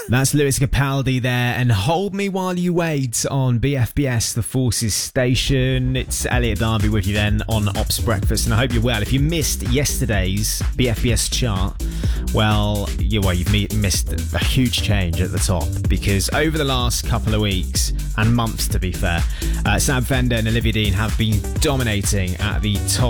That's Lewis Capaldi there, and Hold Me While You Wait on BFBS, the Forces station. It's Elliot Darby with you then on Ops Breakfast, and I hope you're well. If you missed yesterday's BFBS chart, you've missed a huge change at the top, because over the last couple of weeks, and months to be fair, Sam Fender and Olivia Dean have been dominating at the top